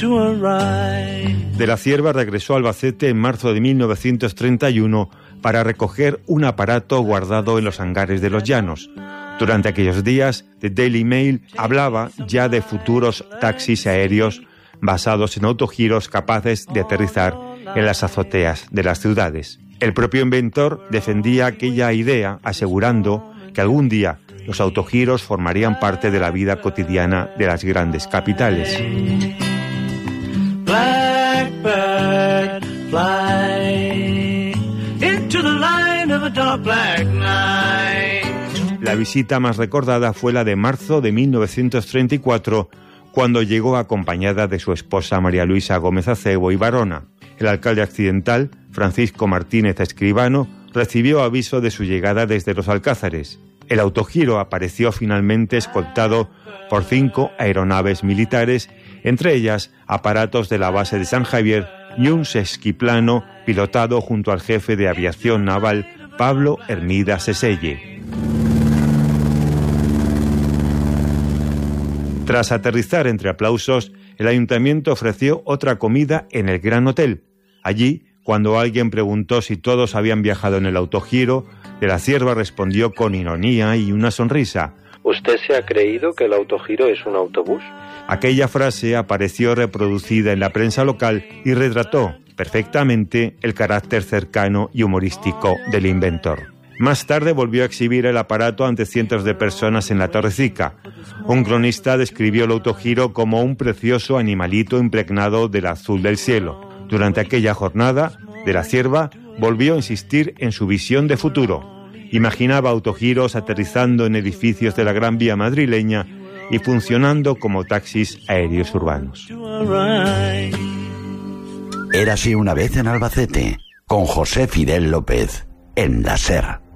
De la Cierva regresó a Albacete en marzo de 1931 para recoger un aparato guardado en los hangares de los Llanos. Durante aquellos días, The Daily Mail hablaba ya de futuros taxis aéreos basados en autogiros capaces de aterrizar en las azoteas de las ciudades. El propio inventor defendía aquella idea, asegurando que algún día los autogiros formarían parte de la vida cotidiana de las grandes capitales. Blackbird, fly into the line of a dark black night. La visita más recordada fue la de marzo de 1934, cuando llegó acompañada de su esposa María Luisa Gómez Acebo y Barona. El alcalde accidental, Francisco Martínez Escribano, recibió aviso de su llegada desde Los Alcázares. El autogiro apareció finalmente escoltado por 5 aeronaves militares, entre ellas aparatos de la base de San Javier y un sesquiplano pilotado junto al jefe de aviación naval, Pablo Hermida Seselle. Tras aterrizar entre aplausos, el ayuntamiento ofreció otra comida en el Gran Hotel. Allí, cuando alguien preguntó si todos habían viajado en el autogiro, De la Cierva respondió con ironía y una sonrisa: ¿Usted se ha creído que el autogiro es un autobús? Aquella frase apareció reproducida en la prensa local y retrató perfectamente el carácter cercano y humorístico del inventor. Más tarde volvió a exhibir el aparato ante cientos de personas en la Torrecica. Un cronista describió el autogiro como un precioso animalito impregnado del azul del cielo. Durante aquella jornada, De la Cierva volvió a insistir en su visión de futuro. Imaginaba autogiros aterrizando en edificios de la Gran Vía madrileña y funcionando como taxis aéreos urbanos. Érase una vez en Albacete, con José Fidel López, en la SER.